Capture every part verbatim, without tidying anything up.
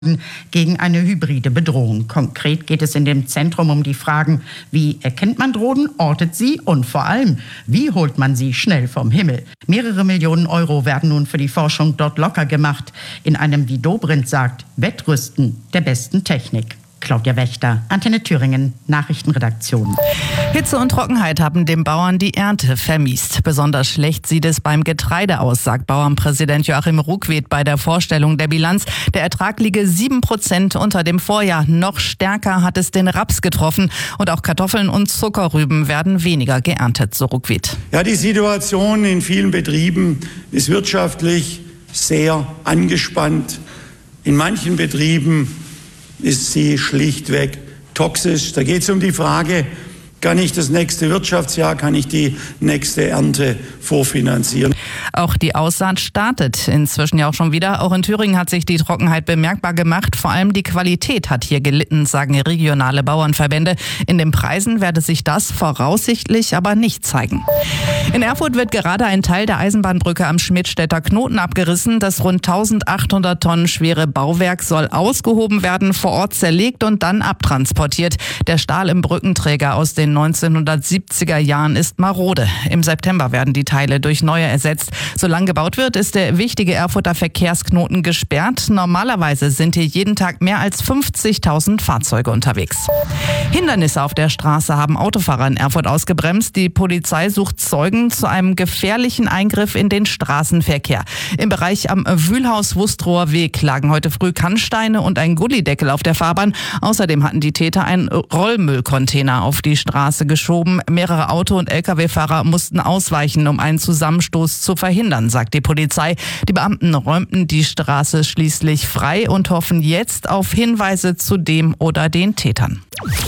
gegen eine hybride Bedrohung. Konkret geht es in dem Zentrum um die Fragen, wie erkennt man Drohnen, ortet sie und vor allem, wie holt man sie schnell vom Himmel. Mehrere Millionen Euro werden nun für die Forschung dort locker gemacht, in einem, wie Dobrindt sagt, Wettrüsten der besten Technik. Claudia Wächter, Antenne Thüringen, Nachrichtenredaktion. Hitze und Trockenheit haben dem Bauern die Ernte vermiest. Besonders schlecht sieht es beim Getreide aus, sagt Bauernpräsident Joachim Ruckwied bei der Vorstellung der Bilanz. Der Ertrag liege sieben Prozent unter dem Vorjahr. Noch stärker hat es den Raps getroffen. Und auch Kartoffeln und Zuckerrüben werden weniger geerntet, so Ruckwied. Ja, die Situation in vielen Betrieben ist wirtschaftlich sehr angespannt. In manchen Betrieben ist sie schlichtweg toxisch. Da geht es um die Frage, kann ich das nächste Wirtschaftsjahr, kann ich die nächste Ernte vorfinanzieren? Auch die Aussaat startet inzwischen ja auch schon wieder. Auch in Thüringen hat sich die Trockenheit bemerkbar gemacht. Vor allem die Qualität hat hier gelitten, sagen regionale Bauernverbände. In den Preisen werde sich das voraussichtlich aber nicht zeigen. In Erfurt wird gerade ein Teil der Eisenbahnbrücke am Schmidtstädter Knoten abgerissen. Das rund eintausendachthundert Tonnen schwere Bauwerk soll ausgehoben werden, vor Ort zerlegt und dann abtransportiert. Der Stahl im Brückenträger aus den neunzehnhundertsiebziger Jahren ist marode. Im September werden die Teile durch neue ersetzt. Solange gebaut wird, ist der wichtige Erfurter Verkehrsknoten gesperrt. Normalerweise sind hier jeden Tag mehr als fünfzigtausend Fahrzeuge unterwegs. Hindernisse auf der Straße haben Autofahrer in Erfurt ausgebremst. Die Polizei sucht Zeugen zu einem gefährlichen Eingriff in den Straßenverkehr. Im Bereich am Wühlhaus-Wustrower Weg lagen heute früh Kannsteine und ein Gullideckel auf der Fahrbahn. Außerdem hatten die Täter einen Rollmüllcontainer auf die Straße geschoben. Mehrere Auto- und L K W-Fahrer mussten ausweichen, um einen Zusammenstoß zu verhindern, sagt die Polizei. Die Beamten räumten die Straße schließlich frei und hoffen jetzt auf Hinweise zu dem oder den Tätern.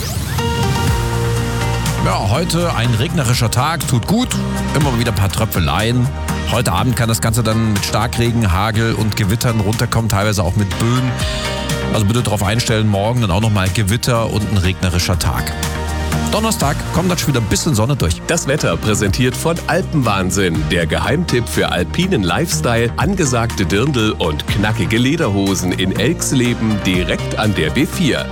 Ja, heute ein regnerischer Tag, tut gut, immer mal wieder ein paar Tröpfeleien. Heute Abend kann das Ganze dann mit Starkregen, Hagel und Gewittern runterkommen, teilweise auch mit Böen. Also bitte darauf einstellen, morgen dann auch nochmal Gewitter und ein regnerischer Tag. Donnerstag kommt dann schon wieder ein bisschen Sonne durch. Das Wetter präsentiert von Alpenwahnsinn, der Geheimtipp für alpinen Lifestyle, angesagte Dirndl und knackige Lederhosen in Elxleben direkt an der B vier.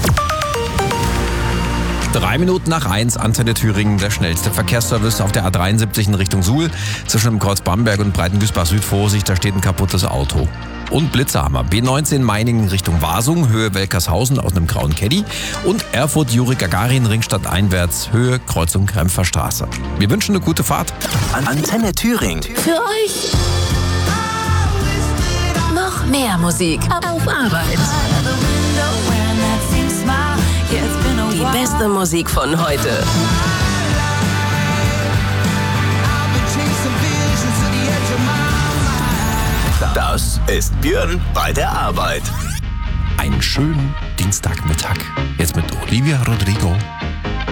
Drei Minuten nach eins, Antenne Thüringen, der schnellste Verkehrsservice auf der A dreiundsiebzig in Richtung Suhl. Zwischen dem Kreuz Bamberg und Breitengüßbach Süd, Vorsicht, da steht ein kaputtes Auto. Und Blitzerhammer. B neunzehn Meiningen Richtung Wasung, Höhe Welkershausen aus einem grauen Caddy. Und Erfurt Juri Gagarin Ringstadt einwärts, Höhe Kreuzung Krempfer Straße. Wir wünschen eine gute Fahrt. Antenne Thüringen. Für euch noch mehr Musik auf Arbeit. Die beste Musik von heute. Das ist Björn bei der Arbeit. Einen schönen Dienstagmittag. Jetzt mit Olivia Rodrigo.